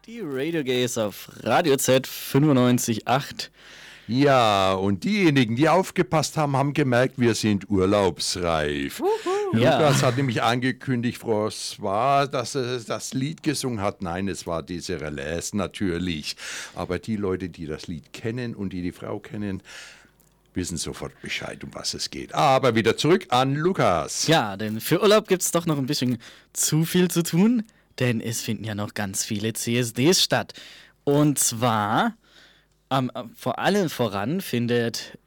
Die Radio Gays auf Radio Z 95.8. Ja, und diejenigen, die aufgepasst haben, haben gemerkt, wir sind urlaubsreif. Lukas hat nämlich angekündigt, François, dass er das Lied gesungen hat. Nein, es war diese Relais natürlich. Aber die Leute, die das Lied kennen und die Frau kennen, wissen sofort Bescheid, um was es geht. Aber wieder zurück an Lukas. Ja, denn für Urlaub gibt es doch noch ein bisschen zu viel zu tun, denn es finden ja noch ganz viele CSDs statt. Und zwar, vor allem voran findet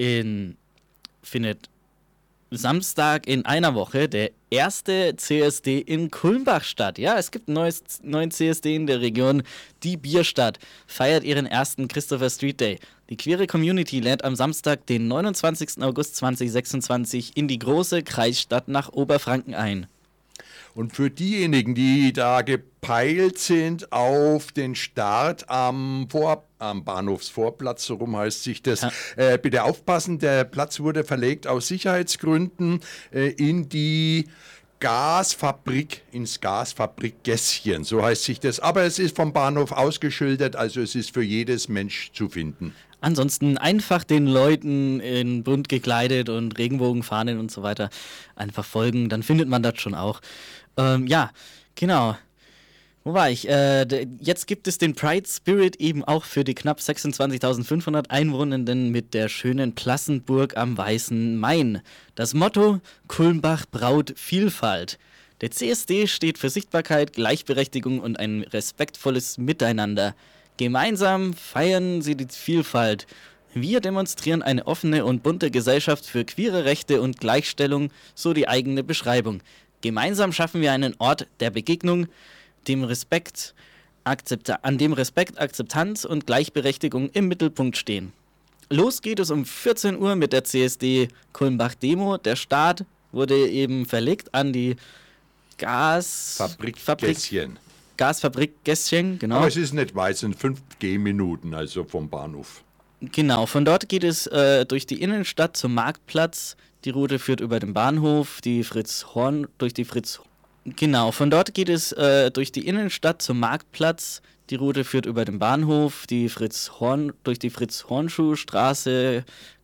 Samstag in einer Woche der erste CSD in Kulmbach statt. Ja, es gibt einen neuen CSD in der Region. Die Bierstadt feiert ihren ersten Christopher Street Day. Die queere Community lädt am Samstag, den 29. August 2026, in die große Kreisstadt nach Oberfranken ein. Und für diejenigen, die da gepeilt sind auf den Start am Bahnhofsvorplatz, so rum heißt sich das, bitte aufpassen, der Platz wurde verlegt aus Sicherheitsgründen in die Gasfabrik, ins Gasfabrikgässchen, so heißt sich das. Aber es ist vom Bahnhof ausgeschildert, also es ist für jedes Mensch zu finden. Ansonsten einfach den Leuten in bunt gekleidet und Regenbogenfahnen und so weiter einfach folgen, dann findet man das schon auch. Ja, genau. Wo war ich? Jetzt gibt es den Pride Spirit eben auch für die knapp 26.500 Einwohnenden mit der schönen Plassenburg am Weißen Main. Das Motto: Kulmbach braut Vielfalt. Der CSD steht für Sichtbarkeit, Gleichberechtigung und ein respektvolles Miteinander. Gemeinsam feiern sie die Vielfalt. Wir demonstrieren eine offene und bunte Gesellschaft für queere Rechte und Gleichstellung, so die eigene Beschreibung. Gemeinsam schaffen wir einen Ort der Begegnung, an dem Respekt, Akzeptanz und Gleichberechtigung im Mittelpunkt stehen. Los geht es um 14 Uhr mit der CSD Kulmbach-Demo. Der Start wurde eben verlegt an die Gasfabrikgässchen, genau. Aber es ist nicht weit, es sind 5 Gehminuten, also vom Bahnhof. Genau, von dort geht es durch die Innenstadt zum Marktplatz. Die Route führt über den Bahnhof, von dort geht es durch die Innenstadt zum Marktplatz. Die Route führt über den Bahnhof, durch die Fritz-Hornschuh-Straße,